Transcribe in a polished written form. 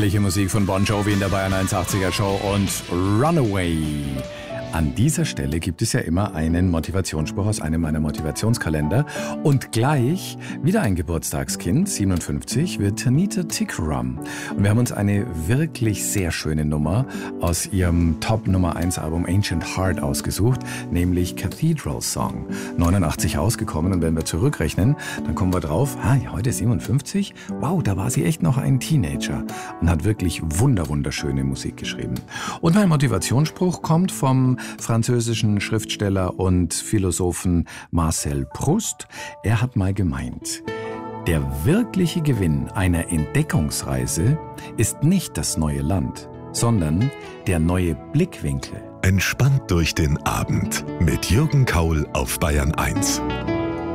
Herrliche Musik von Bon Jovi in der Bayern 180er Show und Runaway. An dieser Stelle gibt es ja immer einen Motivationsspruch aus einem meiner Motivationskalender. Und gleich wieder ein Geburtstagskind, 57, wird Tanita Tikaram. Und wir haben uns eine wirklich sehr schöne Nummer aus ihrem Top Nummer 1 Album Ancient Heart ausgesucht, nämlich Cathedral Song. 89 ausgekommen, und wenn wir zurückrechnen, dann kommen wir drauf, ja, heute 57, wow, da war sie echt noch ein Teenager und hat wirklich wunderschöne Musik geschrieben. Und mein Motivationsspruch kommt vom französischen Schriftsteller und Philosophen Marcel Proust. Er hat mal gemeint: Der wirkliche Gewinn einer Entdeckungsreise ist nicht das neue Land, sondern der neue Blickwinkel. Entspannt durch den Abend mit Jürgen Kaul auf Bayern 1.